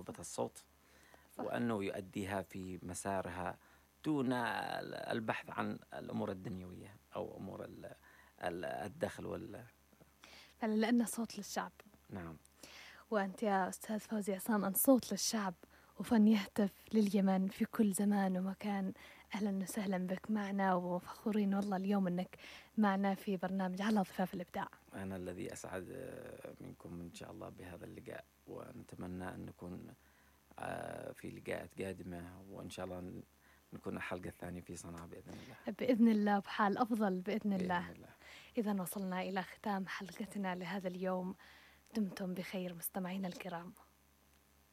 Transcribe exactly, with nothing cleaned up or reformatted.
موهبة الصوت، صح. وأنه يؤديها في مسارها دون البحث عن الأمور الدنيوية أو أمور الدخل وال فعلا لأنه صوت للشعب. نعم. وأنت يا أستاذ فوزي عصام أنت صوت للشعب وفن يهتف لليمن في كل زمان ومكان. أهلا وسهلا بك معنا، وفخورين والله اليوم أنك معنا في برنامج على ضفاف الإبداع. أنا الذي أسعد منكم إن شاء الله بهذا اللقاء، ونتمنى أن نكون في لقاءات قادمة، وإن شاء الله نكون الحلقة الثانية في صنعاء بإذن الله. بإذن الله بحال أفضل بإذن الله, بإذن الله. إذا وصلنا إلى ختام حلقتنا لهذا اليوم. دمتم بخير مستمعينا الكرام.